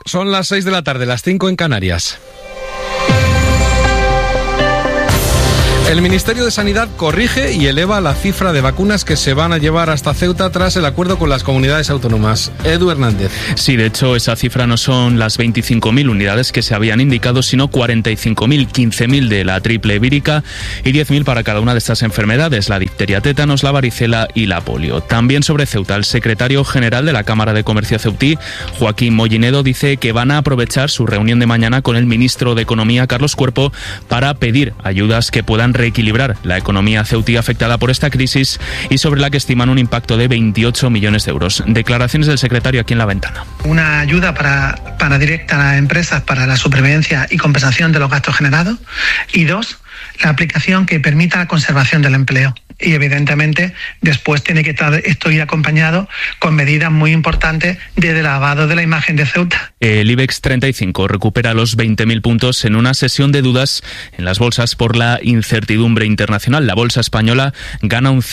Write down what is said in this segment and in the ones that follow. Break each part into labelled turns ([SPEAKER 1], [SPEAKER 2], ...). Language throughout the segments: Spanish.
[SPEAKER 1] Son las 6 de la tarde, las 5 en Canarias. El Ministerio de Sanidad corrige y eleva la cifra de vacunas que se van a llevar hasta Ceuta tras el acuerdo con las comunidades autónomas. Edu Hernández.
[SPEAKER 2] Sí, de hecho, esa cifra no son las 25.000 unidades que se habían indicado, sino 45.000, 15.000 de la triple vírica y 10.000 para cada una de estas enfermedades, la difteria, tétanos, la varicela y la polio. También sobre Ceuta, el secretario general de la Cámara de Comercio ceutí, Joaquín Mollinedo, dice que van a aprovechar su reunión de mañana con el ministro de Economía, Carlos Cuerpo, para pedir ayudas que puedan reequilibrar la economía ceutí afectada por esta crisis y sobre la que estiman un impacto de 28 millones de euros. Declaraciones del secretario aquí en La Ventana.
[SPEAKER 3] Una ayuda para directa a las empresas para la supervivencia y compensación de los gastos generados. Y 2, la aplicación que permita la conservación del empleo. Y evidentemente después tiene que esto ir acompañado con medidas muy importantes de lavado de la imagen de Ceuta.
[SPEAKER 2] El IBEX 35 recupera los 20.000 puntos en una sesión de dudas en las bolsas por la incertidumbre internacional. La bolsa española gana un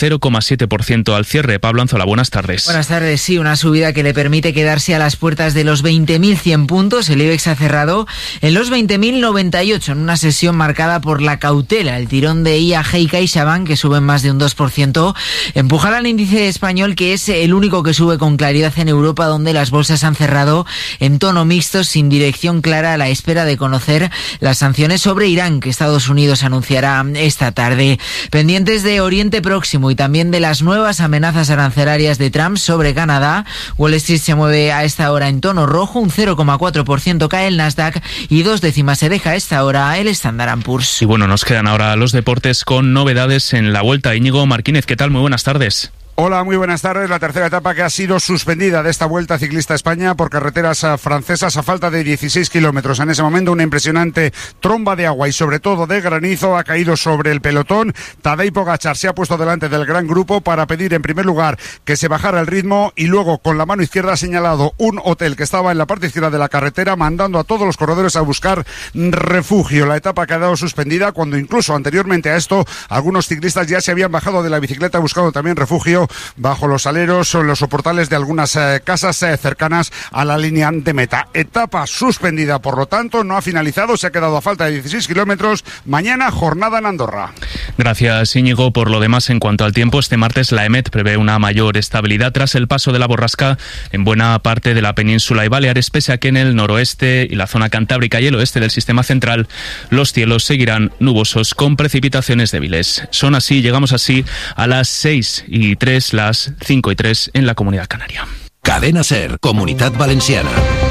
[SPEAKER 2] 0,7% al cierre. Pablo Anzola, buenas tardes.
[SPEAKER 4] Buenas tardes, sí, una subida que le permite quedarse a las puertas de los 20.100 puntos. El IBEX ha cerrado en los 20.098 en una sesión marcada por la cautela. El tirón de IAG y CaixaBank, que suben más de un 2%, empujará al índice español, que es el único que sube con claridad en Europa, donde las bolsas han cerrado en tono mixto, sin dirección clara, a la espera de conocer las sanciones sobre Irán que Estados Unidos anunciará esta tarde. Pendientes de Oriente Próximo y también de las nuevas amenazas arancelarias de Trump sobre Canadá, Wall Street se mueve a esta hora en tono rojo, un 0,4% cae el Nasdaq y 0,2 se deja a esta hora el Standard & Poor's.
[SPEAKER 2] Y bueno, nos quedan ahora los deportes con novedades en la Vuelta. Íñigo Martínez, ¿qué tal? Muy buenas tardes.
[SPEAKER 5] Hola, muy buenas tardes. La tercera etapa que ha sido suspendida de esta Vuelta Ciclista a España por carreteras francesas a falta de 16 kilómetros. En ese momento una impresionante tromba de agua y sobre todo de granizo ha caído sobre el pelotón. Tadej Pogačar se ha puesto delante del gran grupo para pedir en primer lugar que se bajara el ritmo y luego con la mano izquierda ha señalado un hotel que estaba en la parte izquierda de la carretera, mandando a todos los corredores a buscar refugio. La etapa ha quedado suspendida cuando incluso anteriormente a esto algunos ciclistas ya se habían bajado de la bicicleta buscando también refugio bajo los aleros o los soportales de algunas casas cercanas a la línea de meta. Etapa suspendida, por lo tanto, no ha finalizado, se ha quedado a falta de 16 kilómetros. Mañana, jornada en Andorra.
[SPEAKER 2] Gracias, Íñigo. Por lo demás, en cuanto al tiempo, este martes la EMET prevé una mayor estabilidad tras el paso de la borrasca en buena parte de la península y Baleares, pese a que en el noroeste y la zona cantábrica y el oeste del sistema central los cielos seguirán nubosos con precipitaciones débiles. Llegamos así a las 6:03, las 5:03 en la Comunidad Canaria.
[SPEAKER 6] Cadena SER, Comunitat Valenciana.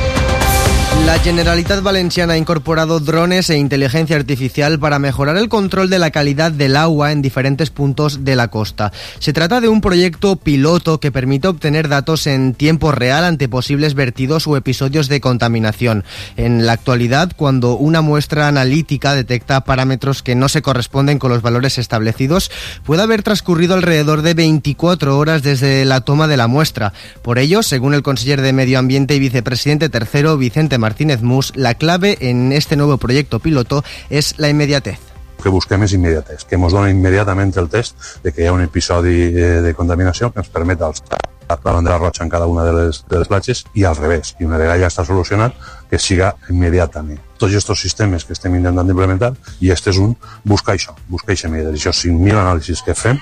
[SPEAKER 7] La Generalitat Valenciana ha incorporado drones e inteligencia artificial para mejorar el control de la calidad del agua en diferentes puntos de la costa. Se trata de un proyecto piloto que permite obtener datos en tiempo real ante posibles vertidos o episodios de contaminación. En la actualidad, cuando una muestra analítica detecta parámetros que no se corresponden con los valores establecidos, puede haber transcurrido alrededor de 24 horas desde la toma de la muestra. Por ello, según el conseller de Medio Ambiente y vicepresidente tercero, Vicente Martínez Mus, la clave en este nuevo proyecto piloto es la immediatez.
[SPEAKER 8] Que busquem és immediatez, que ens dona immediatament el test de que hi ha un episodi de contaminació que ens permet la bandera roja en cada una de les platges i al revés, i una vegada ja està solucionat, que siga immediatament. Tots aquests sistemes que estem intentant implementar, i este és un, buscar això immediat. Això 5.000 anàlisis que fem,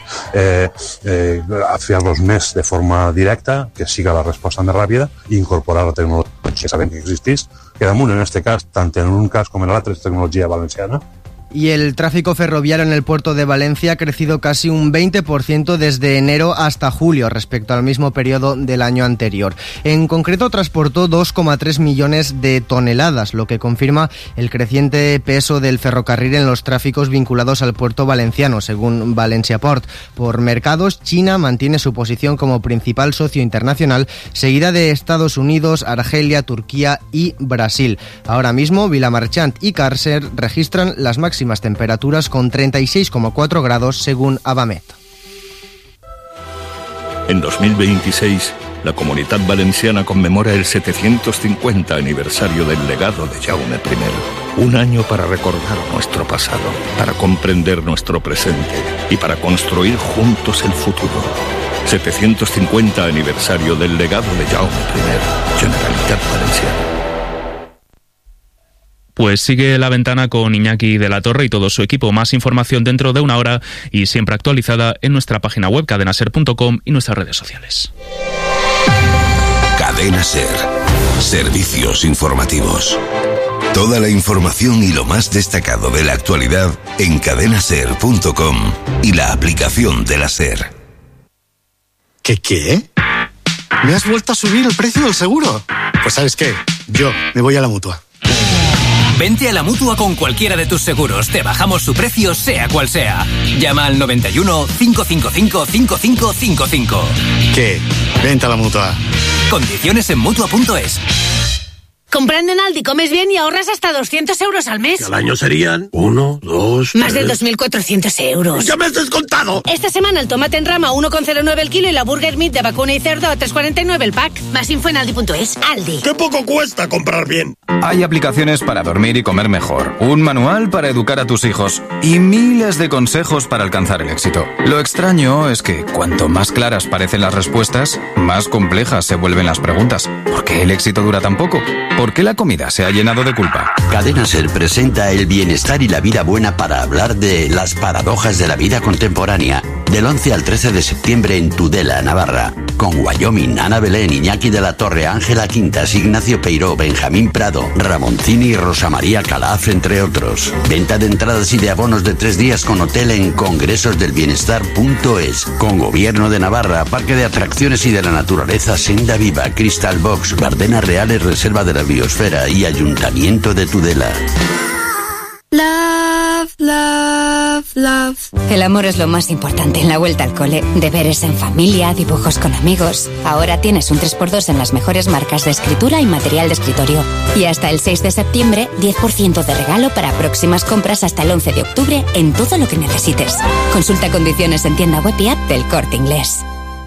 [SPEAKER 8] fer-los més de forma directa, que siga la resposta més ràpida, i incorporar la tecnologia que sabem que existeix, que damunt, en este cas, tant en un cas com en l'altre, és tecnologia valenciana.
[SPEAKER 7] Y el tráfico ferroviario en el puerto de Valencia ha crecido casi un 20% desde enero hasta julio respecto al mismo periodo del año anterior. En concreto, transportó 2,3 millones de toneladas, lo que confirma el creciente peso del ferrocarril en los tráficos vinculados al puerto valenciano, según Valenciaport. Por mercados, China mantiene su posición como principal socio internacional, seguida de Estados Unidos, Argelia, Turquía y Brasil. Ahora mismo, Vilamarchant y Càrcer registran las máximas temperaturas con 36,4 grados según Avamet.
[SPEAKER 9] En 2026, la Comunitat Valenciana conmemora el 750 aniversario del legado de Jaume I. Un año para recordar nuestro pasado, para comprender nuestro presente y para construir juntos el futuro. 750 aniversario del legado de Jaume I. Generalitat Valenciana.
[SPEAKER 2] Pues sigue La Ventana con Iñaki de la Torre y todo su equipo. Más información dentro de una hora y siempre actualizada en nuestra página web cadenaser.com y nuestras redes sociales.
[SPEAKER 6] Cadena Ser. Servicios informativos. Toda la información y lo más destacado de la actualidad en cadenaser.com y la aplicación de la Ser.
[SPEAKER 10] ¿Qué? ¿Me has vuelto a subir el precio del seguro? Pues ¿sabes qué? Yo me voy a la Mutua.
[SPEAKER 11] Vente a la Mutua con cualquiera de tus seguros. Te bajamos su precio, sea cual sea. Llama al 91 555 5555.
[SPEAKER 10] ¿Qué? Vente a la Mutua.
[SPEAKER 11] Condiciones en Mutua.es.
[SPEAKER 12] Comprando en Aldi comes bien y ahorras hasta 200 euros al mes.
[SPEAKER 13] Al año serían 1, 2,
[SPEAKER 12] Más de 2.400 euros.
[SPEAKER 13] ¡Ya me has descontado!
[SPEAKER 12] Esta semana el tomate en rama a 1,09 el kilo y la burger meat de vacuna y cerdo a 3,49 el pack. Más info en Aldi.es. Aldi.
[SPEAKER 13] ¡Qué poco cuesta comprar bien!
[SPEAKER 14] Hay aplicaciones para dormir y comer mejor, un manual para educar a tus hijos y miles de consejos para alcanzar el éxito. Lo extraño es que cuanto más claras parecen las respuestas, más complejas se vuelven las preguntas. ¿Por qué el éxito dura tan poco? ¿Por qué la comida se ha llenado de culpa?
[SPEAKER 15] Cadena Ser presenta el bienestar y la vida buena para hablar de las paradojas de la vida contemporánea. Del 11 al 13 de septiembre en Tudela, Navarra. Con Wyoming, Ana Belén, Iñaki de la Torre, Ángela Quintas, Ignacio Peiró, Benjamín Prado, Ramoncini y Rosa María Calaf, entre otros. Venta de entradas y de abonos de 3 días con hotel en congresosdelbienestar.es. Con Gobierno de Navarra, Parque de Atracciones y de la Naturaleza, Senda Viva, Crystal Box, Bardenas Reales, Reserva de la Biosfera y Ayuntamiento de Tudela.
[SPEAKER 16] Love, love, love. El amor es lo más importante en la vuelta al cole. Deberes en familia, dibujos con amigos. Ahora tienes un 3x2 en las mejores marcas de escritura y material de escritorio. Y hasta el 6 de septiembre, 10% de regalo para próximas compras hasta el 11 de octubre en todo lo que necesites. Consulta condiciones en tienda web y app del Corte Inglés.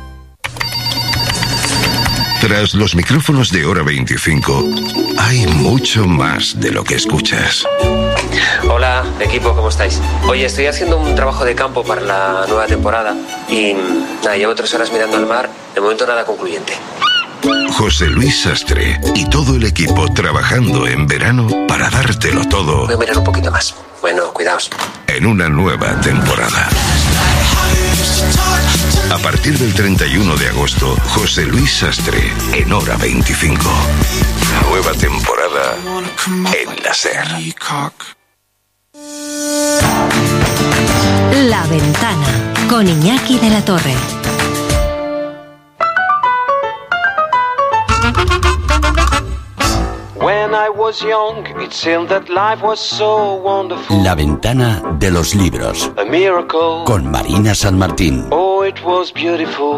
[SPEAKER 6] Tras los micrófonos de Hora 25, hay mucho más de lo que escuchas.
[SPEAKER 17] Hola, equipo, ¿cómo estáis? Oye, estoy haciendo un trabajo de campo para la nueva temporada y llevo 3 horas mirando al mar, de momento nada concluyente.
[SPEAKER 6] José Luis Sastre y todo el equipo trabajando en verano para dártelo todo.
[SPEAKER 17] Voy a mirar un poquito más. Bueno, cuidaos.
[SPEAKER 6] En una nueva temporada. A partir del 31 de agosto, José Luis Sastre en Hora 25. Nueva temporada en la SER.
[SPEAKER 18] La Ventana con Iñaki de la Torre.
[SPEAKER 15] La Ventana de los libros con Marina San Martín.